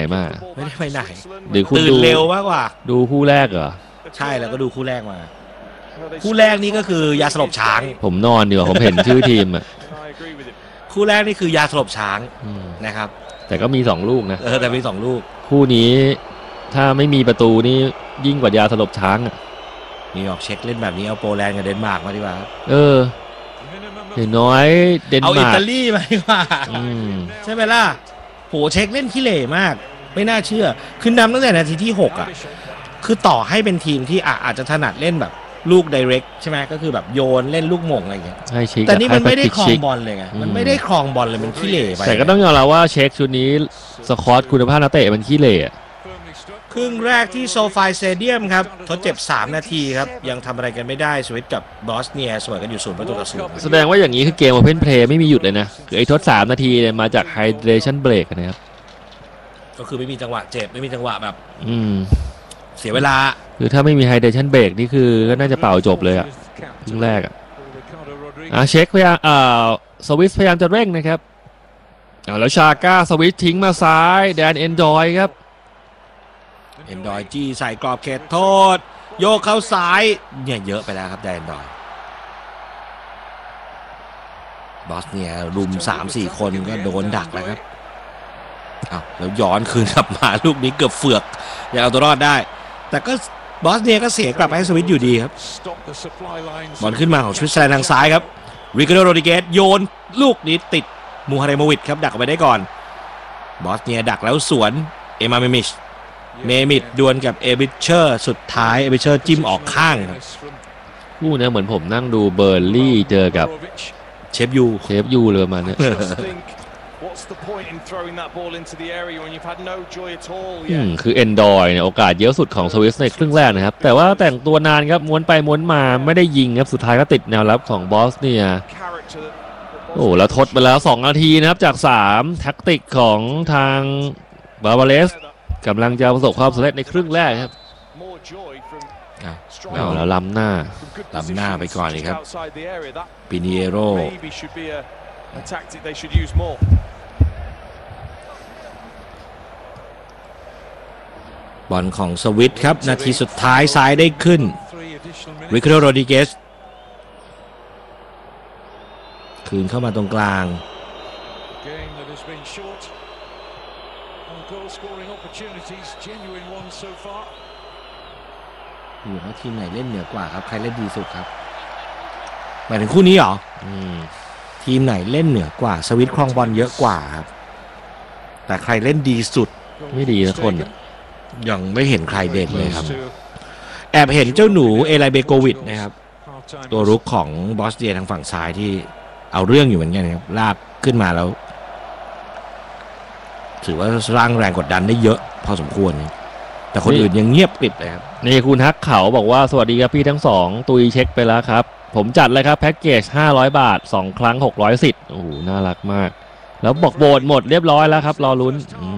มาไม่ได้ไปไหนหรือคุณตื่นเร็วมากกว่าดูคู่แรกเหรอใช่แล้วก็ดูคู่แรกมาคู่แรกนี่ก็คือยาสลบช้างผมนอนดีกว่าผมเห็นชื่อทีมอ่ะคู่แรกนี่คือยาสลบช้างนะครับแต่ก็มี2ลูกนะแต่มี2ลูกคู่นี้ถ้าไม่มีประตูนี่ยิ่งกว่ายาสลบช้างอ่ะนิวยอร์กเช็คเล่นแบบนี้เอาโปแลนด์กับเดนมาร์กมาดีกว่าอย่างน้อยเดนมาร์กเอาอิตาลีมาดีกว่าใช่ไหมล่ะโหเช็คเล่นขี้เหร่มากไม่น่าเชื่อขึ้นนำตั้งแต่นาทีที่6อ่ะคือต่อให้เป็นทีมที่อาจจะถนัดเล่นแบบลูกไดเรกใช่ไหมก็คือแบบโยนเล่นลูกหม่งอะไรอย่างเงี้ยแต่นี่มันไม่ได้ครองบอลเลยไงมันไม่ได้ครองบอลเลยมันขี้เหร่ไปแต่ก็ต้องยอมรับว่าเช็คชุดนี้สควอตคุณภาพนักเตะมันขี้เหร่ครึ่งแรกที่โซฟาสเตเดียมครับทดเจ็บ3นาทีครับยังทำอะไรกันไม่ได้สวิตกับบอสเนียเสมอกันอยู่0-0แสดงว่าอย่างนี้คือเกมโอเพนเพลย์ไม่มีหยุดเลยนะคือไอ้ทด3นาทีเนี่ยมาจากไฮเดรชั่นเบรกนะครับก็คือไม่มีจังหวะเจ็บไม่มีจังหวะแบบเสียเวลาคือถ้าไม่มีไฮเดรชั่นเบรกนี่คือก็น่าจะเป่าจบเลยอ่ะครึ่งแรกเช็คพยายามสวิสพยายามจะเร่งนะครับแล้วชาก้าสวิสทิ้งมาซ้ายแดนเอนดอยครับเอนดอยจี้ใส่กรอบเขตโทษโยกเข้าซ้ายเนี่ยเยอะไปแล้วครับแดนดอยบอสเนี่ยรุม 3-4 คนก็โดนดักแล้วครับแล้วย้อนคืนกลับมาลูกนี้เกือบเฟือกยังเอาตัวรอดได้แต่ก็บอสเนี่ยก็เสียกลับไปให้สวิตอยู่ดีครับบอลขึ้นมาของสวิตเซอร์แลนด์ทางซ้ายครับริคาร์โด โรดริเกสโยนลูกนี้ติดมูฮาเรโมวิชครับดักไปได้ก่อนบอสเนี่ยดักแล้วสวนเอมาเมมิดดวลกับเอบิเชอร์สุดท้ายเอบิเชอร์จิ้มออกข้างครับคู่นี้เหมือนผมนั่งดูเบอร์ลี่เจอกับเชฟยูเลยมาเนี่ยคือเอนดอยเนี่ยโอกาสเยอะสุดของสวิสในครึ่งแรกนะครับแต่ว่าแต่งตัวนานครับม้วนไปม้วนมาไม่ได้ยิงครับสุดท้ายก็ติดแนวรับของบอสเนี่ยแล้วทดไปแล้ว2นาทีนะครับจาก3แท็กติกของทางบาบาเลสกำลังจะประสบความสำเร็จในครึ่งแรกครับแล้วล้ำหน้าไปก่อนเลยครับปิเนโรบอลของสวิตครับนาทีสุดท้ายซ้ายได้ขึ้นริคาร์โด โรดริเกสคืนเข้ามาตรงกลางอยู่ว่าทีมไหนเล่นเหนือกว่าครับใครเล่นดีสุดครับหมายถึงคู่นี้เหรอทีมไหนเล่นเหนือกว่าสวิตครองบอลเยอะกว่าครับแต่ใครเล่นดีสุดไม่ดีนะคนยังไม่เห็นใครเด่นเลยครับแอบเห็นเจ้าหนูเอไลเบโกวิชนะครับตัวรุกของบอสเนียทางฝั่งซ้ายที่เอาเรื่องอยู่เหมือนกันครับลากขึ้นมาแล้วถือว่าสร้างแรงกดดันได้เยอะพอสมควรแต่คนอื่นยังเงียบกริบเลยครับนี่คุณฮักเขาบอกว่าสวัสดีครับพี่ทั้ง2ตุยเช็คไปแล้วครับผมจัดเลยครับแพ็กเกจ500 บาท2ครั้ง600สิทธิ์โอ้โหน่ารักมากแล้วบอกโบนหมดเรียบร้อยแล้วครับรอลุ้น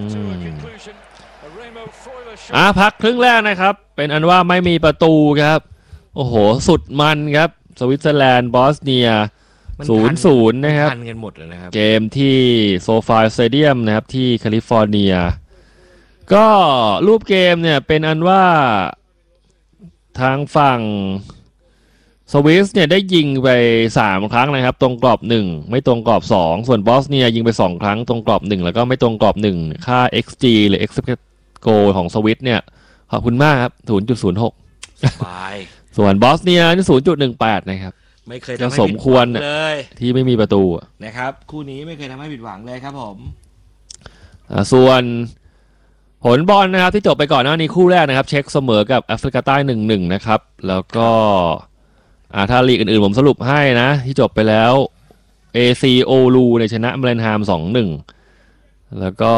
พักครึ่งแรกนะครับเป็นอันว่าไม่มีประตูครับโอ้โหสุดมันครับสวิตเซอร์แลนด์บอสเนีย0-0นะครับกันหมดเลยนะครับเกมที่โซฟาสเตเดียมนะครับที่แคลิฟอร์เนียก็รูปเกมเนี่ยเป็นอันว่าทางฝั่งสวิสเนี่ยได้ยิงไป3ครั้งนะครับตรงกรอบ1ไม่ตรงกรอบ2ส่วนบอสเนียยิงไป2ครั้งตรงกรอบ1แล้วก็ไม่ตรงกรอบ1ค่า XG หรือ expected goal ของสวิสเนี่ยขอบคุณมากครับ 0.06 สบายส่วนบอสเนียนี่ 0.18 นะครับไม่เคยทำให้สมควรเลยที่ไม่มีประตูนะครับคู่นี้ไม่เคยทำให้ผิดหวังเลยครับผมส่วนผลบอลนะครับที่จบไปก่อนหน้านี้คู่แรกนะครับเช็คเสมอกับแอฟริกาใต้ 1-1 นะครับแล้วก็ถ้าลีกอื่นๆผมสรุปให้นะที่จบไปแล้ว AC โอลูในชนะเบรนท์แฮม 2-1 แล้วก็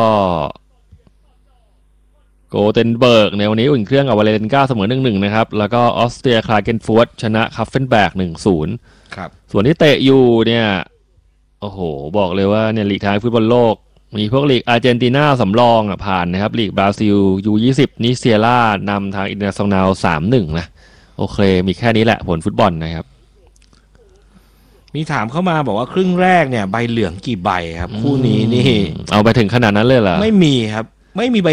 โกเทนเบิร์กในวันนี้อุ่นเครื่องกับวาเลนกาเสมอ 1-1 นะครับแล้วก็ออสเตรียคลาเกนฟูร์ตชนะคัฟเฟนแบก 1-0 ครับส่วนที่เตะอยู่เนี่ยโอ้โหบอกเลยว่าเนี่ยลีกท้ายฟุตบอลโลกมีพวกลีกอาร์เจนตินาสำรองผ่านนะครับลีกบราซิล U20 นิเซียร่านำทางอินเตอร์เนชั่นแนล 3-1 นะโอเคมีแค่นี้แหละผลฟุตบอลนะครับมีถามเข้ามาบอกว่าครึ่งแรกเนี่ยใบเหลืองกี่ใบครับคู่นี้นี่เอาไปถึงขนาดนั้นเลยเหรอไม่มีครับไม่มีใบ